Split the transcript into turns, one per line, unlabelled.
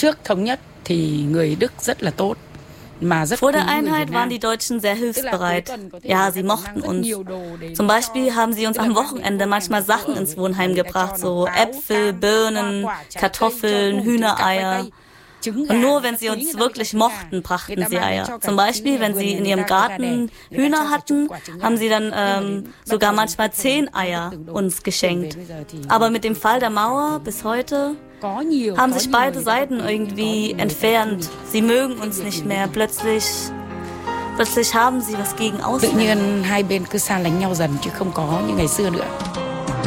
Vor der Einheit waren die Deutschen sehr hilfsbereit. Ja, sie mochten uns. Zum Beispiel haben sie uns am Wochenende manchmal Sachen ins Wohnheim gebracht, so Äpfel, Birnen, Kartoffeln, Hühnereier. Und nur wenn sie uns wirklich mochten, brachten sie Eier. Zum Beispiel, wenn sie in ihrem Garten Hühner hatten, haben sie dann sogar manchmal 10 Eier uns geschenkt. Aber mit dem Fall der Mauer bis heute haben sich beide Seiten irgendwie entfernt. Sie mögen uns nicht mehr. Plötzlich haben sie was gegen Ausländer.
Tự nhiên hai bên cứ xa lánh nhau dần chứ không có như ngày xưa nữa.